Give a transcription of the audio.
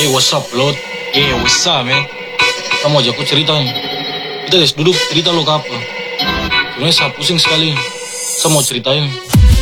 Hey, what's up, Lot? Yeah, what's up, man? Kamu aja aku cerita nih. Kita guys duduk cerita lo ke apa? Sebenarnya saya pusing sekali. Saya mau ceritain.